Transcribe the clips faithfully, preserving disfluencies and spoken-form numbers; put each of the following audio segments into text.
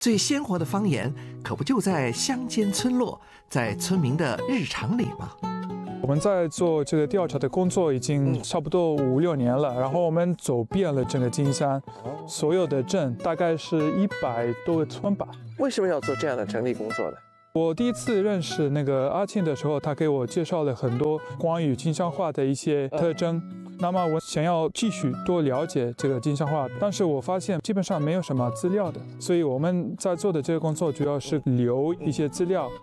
最鲜活的方言，可不就在乡间村落，在村民的日常里吗？ 我们在做这个调查的工作已经差不多五六年了，然后我们走遍了整个金山，所有的镇大概是一百多个村吧。 为什么要做这样的整理工作呢？ 我第一次认识那个阿庆的时候，他给我介绍了很多关于金山话的一些特征。那么我想要继续多了解这个金山话，但是我发现基本上没有什么资料的，所以我们在做的这个工作主要是留一些资料。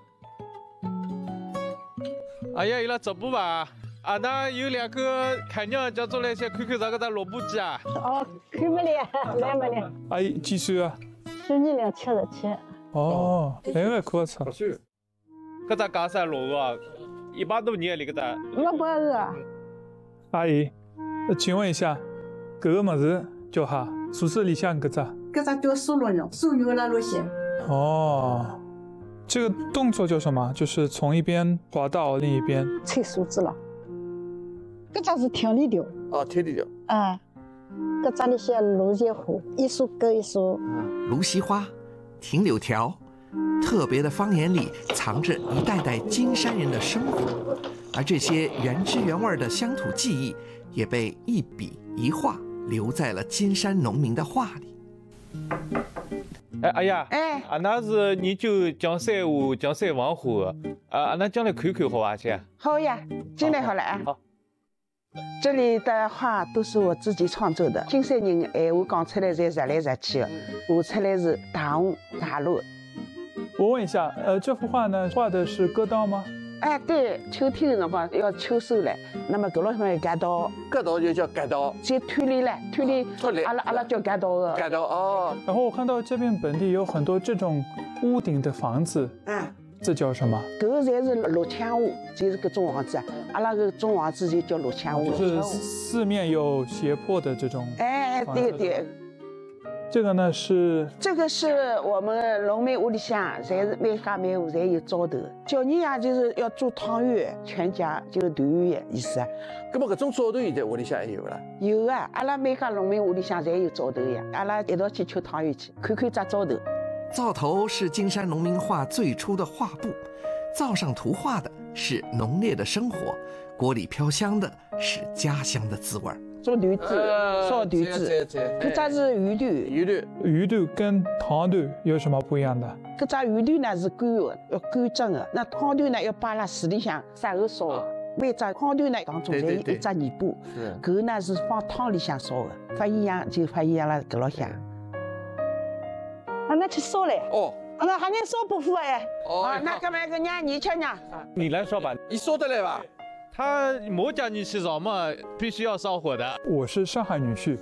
哎呀，伊拉直播吧？啊，那有两个凯娘叫做那些看看这个的萝卜鸡啊。 哦，看不了，来不了。 阿姨几岁啊？ 十二两七十七。 哦，那个可操。 搿只加山萝卜啊，一百多年里搿只。 要不是啊。 阿姨，请问一下，搿个物事叫啥？宿舍里向搿只？ 搿只叫酥肉肉，酥肉了肉馅。 哦。这个动作叫什么？就是从一边滑到另一边。 切树枝了。搿只是调理条。 哦，调理条。 啊，搿只里向芦荟花，一束搁一束。 芦荟花、停柳条，特别的方言里藏着一代代金山人的生活，而这些原汁原味的乡土记忆，也被一笔一画留在了金山农民的画里。 哎，阿爷， 哎， 阿那是研究江山话、江山文化的，啊，阿那将来看看好伐，姐？ 好呀，进来好了啊。 好。 这里的话都是我自己创作的，金山人闲话讲出来侪实来实去的，画出来是大红大绿。 我问一下，呃，这幅画呢，画的是割稻吗？ 哎，对，秋天的辰光要秋收了，那么搿落上割稻， 割稻就叫割稻， 就脱离了，脱离， 脱离， 阿拉阿拉叫割稻的。 割稻哦。 然后我看到这边本地有很多这种屋顶的房子， 啊， 这叫什么？ 搿个侪是落墙屋，就是搿种房子，阿拉搿种房子就叫落墙屋。 就是四面有斜坡的这种。 哎，对对。 这个呢是， 这个是我们农民屋里向，侪是每家每户侪有灶头。小人呀，就是要做汤圆，全家就是团圆的意思。 那么搿种灶头现在屋里向还有啦？ 有啊，阿拉每家农民屋里向侪有灶头呀。阿拉一道去吃汤圆去，看看只灶头。 灶头是金山农民画最初的画布，灶上涂画的是浓烈的生活，锅里飘香的是家乡的滋味。 做团子，烧团子，搿只是鱼团。 鱼团， 鱼团跟汤团有什么不一样的？ 搿只鱼团呢是干的，要干蒸的；那汤团呢要摆辣水里向晒后烧的。每只汤团呢当中侪有一只泥巴，搿个呢是放汤里向烧的，发营养就发营养辣搿落向。啊，那去烧嘞？ 哦， 啊，那还能烧不腐哎？ 哦， 啊，那搿么搿让你吃呢？ 你来烧吧， 你烧得来吧？ 他没叫你去烧嘛，必须要烧火的。 我是上海女婿，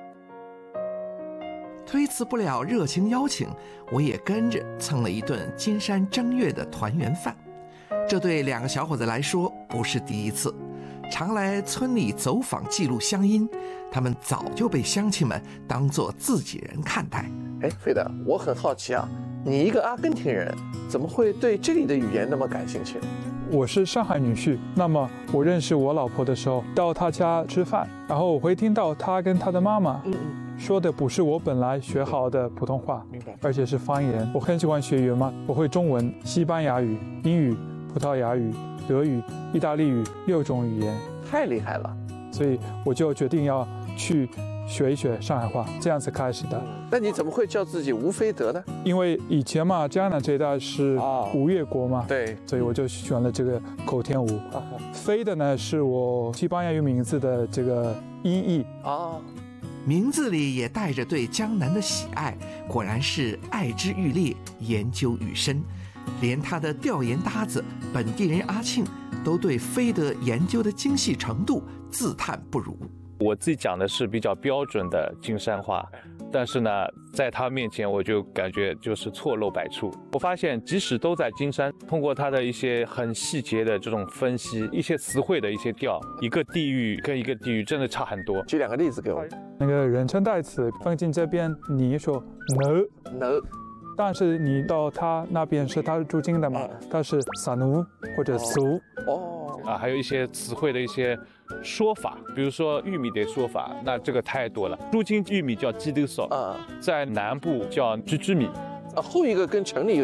推辞不了热情邀请，我也跟着蹭了一顿金山正月的团圆饭。这对两个小伙子来说不是第一次，常来村里走访记录乡音，他们早就被乡亲们当作自己人看待。 哎，飞德，我很好奇啊，你一个阿根廷人，怎么会对这里的语言那么感兴趣？ 我是上海女婿，那么我认识我老婆的时候，到她家吃饭，然后我会听到她跟她的妈妈说的不是我本来学好的普通话，而且是方言。我很喜欢学语言嘛，我会中文、西班牙语、英语、葡萄牙语、德语、意大利语六种语言， 太厉害了。 所以我就决定要去学一学上海话，这样子开始的。 那你怎么会叫自己吴飞德呢？ 因为以前嘛，江南这一带是吴越国嘛， 对， 所以我就选了这个口天吴。飞的呢是我西班牙语名字的这个音译啊， 名字里也带着对江南的喜爱，果然是爱之愈烈，研究愈深。连他的调研搭子本地人阿庆都对飞德研究的精细程度自叹不如。 我自己讲的是比较标准的金山话，但是呢，在他面前我就感觉就是错漏百出。我发现即使都在金山，通过他的一些很细节的这种分析，一些词汇的一些调，一个地域跟一个地域真的差很多。 举两个例子给我。 那个人称代词放进这边，你说 no no， 但是你到他那边是他是驻京的嘛，他是撒奴或者苏哦啊，还有一些词汇的一些说法，比如说玉米的说法，那这个太多了。驻京玉米叫鸡豆烧， 啊， 在南部叫居居米， 啊，后一个跟城里有